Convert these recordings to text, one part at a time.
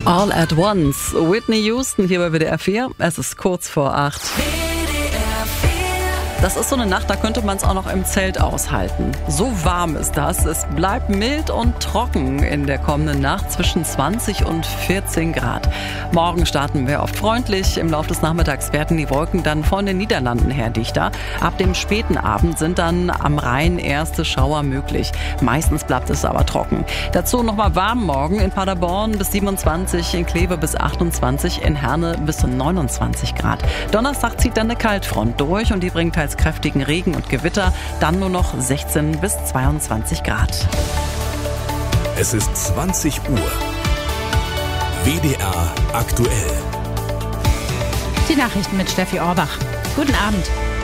All at Once, Whitney Houston hier bei WDR 4. Es ist kurz vor 8. Das ist so eine Nacht, da könnte man es auch noch im Zelt aushalten. So warm ist das. Es bleibt mild und trocken in der kommenden Nacht zwischen 20 und 14 Grad. Morgen starten wir oft freundlich. Im Laufe des Nachmittags werden die Wolken dann von den Niederlanden her dichter. Ab dem späten Abend sind dann am Rhein erste Schauer möglich. Meistens bleibt es aber trocken. Dazu nochmal warm morgen in Paderborn bis 27, in Kleve bis 28, in Herne bis 29 Grad. Donnerstag zieht dann eine Kaltfront durch und die bringt kräftigen Regen und Gewitter, dann nur noch 16 bis 22 Grad. Es ist 20 Uhr. WDR aktuell. Die Nachrichten mit Steffi Orbach. Guten Abend.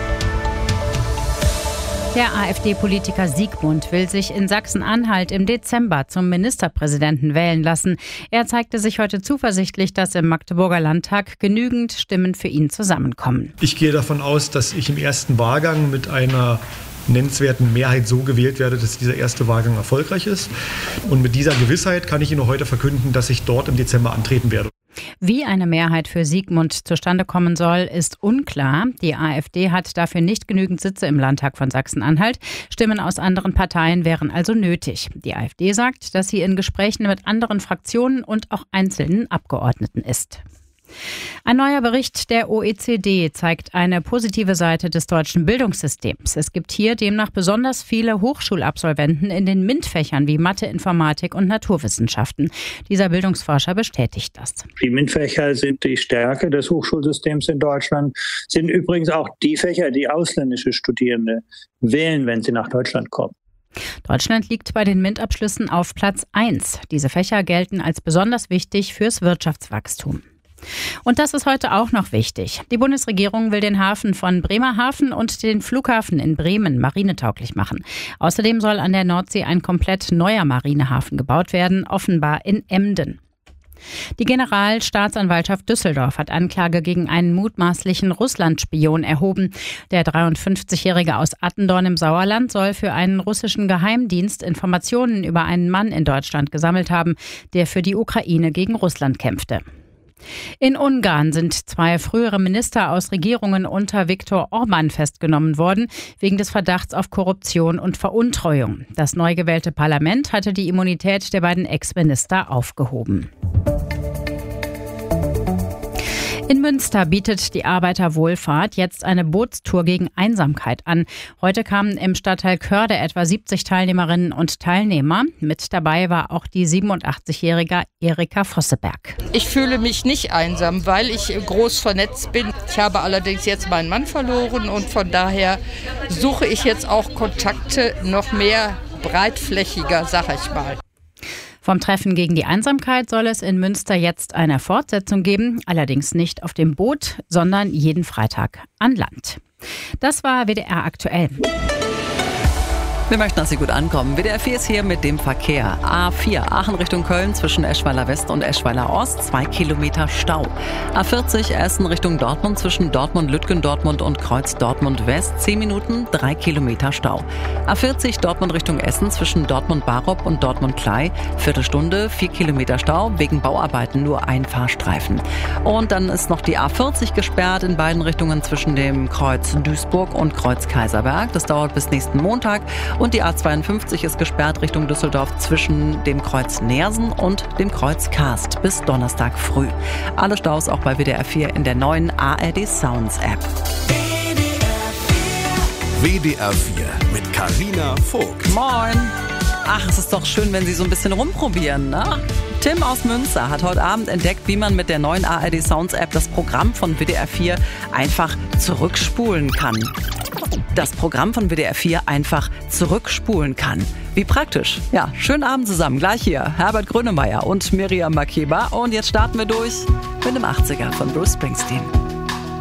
Der AfD-Politiker Siegmund will sich in Sachsen-Anhalt im Dezember zum Ministerpräsidenten wählen lassen. Er zeigte sich heute zuversichtlich, dass im Magdeburger Landtag genügend Stimmen für ihn zusammenkommen. Ich gehe davon aus, dass ich im ersten Wahlgang mit einer nennenswerten Mehrheit so gewählt werde, dass dieser erste Wahlgang erfolgreich ist. Und mit dieser Gewissheit kann ich Ihnen heute verkünden, dass ich dort im Dezember antreten werde. Wie eine Mehrheit für Siegmund zustande kommen soll, ist unklar. Die AfD hat dafür nicht genügend Sitze im Landtag von Sachsen-Anhalt. Stimmen aus anderen Parteien wären also nötig. Die AfD sagt, dass sie in Gesprächen mit anderen Fraktionen und auch einzelnen Abgeordneten ist. Ein neuer Bericht der OECD zeigt eine positive Seite des deutschen Bildungssystems. Es gibt hier demnach besonders viele Hochschulabsolventen in den MINT-Fächern wie Mathe, Informatik und Naturwissenschaften. Dieser Bildungsforscher bestätigt das. Die MINT-Fächer sind die Stärke des Hochschulsystems in Deutschland, sind übrigens auch die Fächer, die ausländische Studierende wählen, wenn sie nach Deutschland kommen. Deutschland liegt bei den MINT-Abschlüssen auf Platz 1. Diese Fächer gelten als besonders wichtig fürs Wirtschaftswachstum. Und das ist heute auch noch wichtig. Die Bundesregierung will den Hafen von Bremerhaven und den Flughafen in Bremen marinetauglich machen. Außerdem soll an der Nordsee ein komplett neuer Marinehafen gebaut werden, offenbar in Emden. Die Generalstaatsanwaltschaft Düsseldorf hat Anklage gegen einen mutmaßlichen Russlandspion erhoben. Der 53-Jährige aus Attendorn im Sauerland soll für einen russischen Geheimdienst Informationen über einen Mann in Deutschland gesammelt haben, der für die Ukraine gegen Russland kämpfte. In Ungarn sind 2 frühere Minister aus Regierungen unter Viktor Orbán festgenommen worden, wegen des Verdachts auf Korruption und Veruntreuung. Das neu gewählte Parlament hatte die Immunität der beiden Ex-Minister aufgehoben. In Münster bietet die Arbeiterwohlfahrt jetzt eine Bootstour gegen Einsamkeit an. Heute kamen im Stadtteil Körde etwa 70 Teilnehmerinnen und Teilnehmer. Mit dabei war auch die 87-jährige Erika Vosseberg. Ich fühle mich nicht einsam, weil ich groß vernetzt bin. Ich habe allerdings jetzt meinen Mann verloren und von daher suche ich jetzt auch Kontakte noch mehr breitflächiger, sag ich mal. Vom Treffen gegen die Einsamkeit soll es in Münster jetzt eine Fortsetzung geben, allerdings nicht auf dem Boot, sondern jeden Freitag an Land. Das war WDR aktuell. Wir möchten, dass Sie gut ankommen. WDR 4 ist hier mit dem Verkehr. A4 Aachen Richtung Köln zwischen Eschweiler West und Eschweiler Ost, 2 Kilometer Stau. A40 Essen Richtung Dortmund zwischen Dortmund-Lütgen, Dortmund und Kreuz Dortmund West, 10 Minuten, 3 Kilometer Stau. A40 Dortmund Richtung Essen zwischen Dortmund-Barup und Dortmund-Klei, Viertelstunde, 4 Kilometer Stau, wegen Bauarbeiten nur ein Fahrstreifen. Und dann ist noch die A40 gesperrt in beiden Richtungen zwischen dem Kreuz Duisburg und Kreuz Kaiserberg. Das dauert bis nächsten Montag. Und die A52 ist gesperrt Richtung Düsseldorf zwischen dem Kreuz Neersen und dem Kreuz Karst bis Donnerstag früh. Alle Staus auch bei WDR 4 in der neuen ARD Sounds App. WDR 4 mit Carina Vogt. Moin! Ach, es ist doch schön, wenn Sie so ein bisschen rumprobieren, ne? Tim aus Münster hat heute Abend entdeckt, wie man mit der neuen ARD Sounds App das Programm von WDR 4 einfach zurückspulen kann. Das Programm von WDR 4 einfach zurückspulen kann. Wie praktisch. Ja, schönen Abend zusammen. Gleich hier Herbert Grönemeyer und Miriam Makeba. Und jetzt starten wir durch mit dem 80er von Bruce Springsteen.